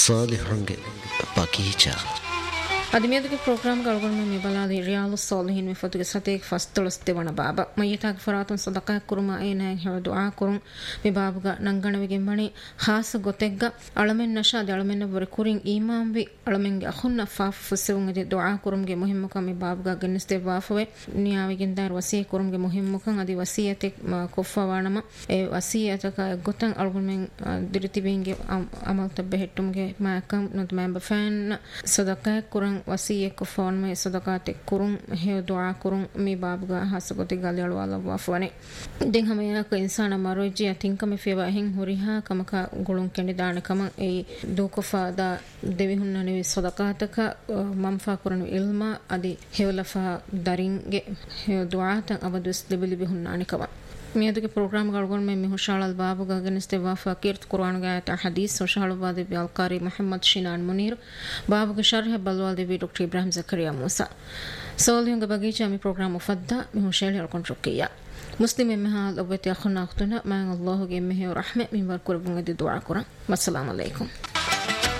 ಸಾಲಿಹಂಗೆ ಬಗೀಚಾ ಅದಿಮೇದಗೆ program ಗಳಗಣ ಮೆ ಬಲಾದಿ ರಿಯಾಲು ಸಾಲಿಹಿನ್ ಮೆ ಫತುಗೆ ಸತೇಕ್ ಫಸ್ತಳಸ್ತೆ ವಣ ಬಾಬ ಮಯ್ಯತಾಗ ಫರಾತನ್ ಸದಕಾ ಕುರುಮ ಏನ ಹೇಳ ದುಆ ಕುರುಂ ಮೆ ಬಾಬುಗ ನಂಗಣವಿಗೆ ಮಣಿ ಖಾಸ ಗೊತೆಗ್ಗ ಅಳಮೆನ್ ನಶಾದ ಅಳಮೆನ್ ವರ ಕುರಿಂ ಈಮಾಂ ವಿ ಅಳಮೆಂಗೆ ಅಖುನ್ನ ಫಾಫ್ ಫಸೆವಂಗೆ ದುಆ ಕುರುಂಗೆ ಮುಹಿಮ್ಮಕ ಮೆ ಬಾಬುಗ ಗನ್ನಸ್ತೆ ವಾಫವೆ ನಿಯಾವಿಗಿನ್ ದಾರ್ ವಸಿಯ ಕುರುಂಗೆ ಮುಹಿಮ್ಮಕಂ ಅದಿ ವಸಿಯತೆ ಕೊಫವಾಣಮ ಎ ವಸಿಯತಕ ಗೊತಂ ಅಳಗುಮೆನ್ ದಿರಿತಿಬಿಂಗೆ ಅಮಲ್ ತಬ್ಬೆ ಹೆಟ್ಟುಂಗೆ ಮಾಕಂ ನೊತ್ ಮೆಂಬರ್ ಫ್ಯಾನ್ ಸದಕಾ ಕುರುಂ ವಸಿಯ ಕುಫಾನ್ ಮೆ ಸದಕಾತೆ ಕುರುಂ ಹೆ ದುಆ ಕುರುಂ ಮಿ ಬಾಬುಗ ಹಸಗತಿ ಗಲಿಯಳು ಅಲ್ಲ ವಾಫವನೆ ದೆನ್ ಹಮೆಯಕ ಇನ್ಸಾನ ಮರೋಜಿ ಅತಿಂಕಮ ಫೆವ ಹೆಂ ಹುರಿಹಾ ಕಮಕ ಗುಳುಂ ಕೆಂಡಿ ದಾಣ ಕಮ ಎ ದೋಕಫಾ ದಾ දෙවි ಹುನ್ನನೆ ಸದಕಾತಕ ಮಂಫಾ ಕುರನು ಇಲ್ಮ ಅದಿ ಹೆವಲಫಾ ದರಿಂಗೆ ಹೆ ದುಆತ ಅವದುಸ್ ಲಿಬಿಲಿಬಿ ಹುನ್ನಾನೆ ಕವ මියදුගේ ප්‍රෝග්‍රෑම් ගල්ගොන් මෙ මිහුෂාලල් බාබු ගගනස්තේ වාෆා කීර්ත කුර්ආන් ගායත හදීස් සොෂාල වාදි බිල්කාරි මුහම්මද් ශිනාන් මුනීර් බාබුගේ ශර්හ බල්වාල් දෙවි ඩොක්ටර් ඉබ්‍රාහිම් ज़करिया मूसा සෝලියුගේ බගීචා මි ප්‍රෝග්‍රෑම් උෆද්දා මිහුෂාල යල්කොන් රුකියා මුස්ලිම් මෙහාල් ඔබට යඛුනා ඛතුනා මන් අල්ලාහුගේ මෙහෙ රහමත් මින් වර් කුරබුන් ගෙ දුආ කුරා වස්සලාමු අලයිකුම්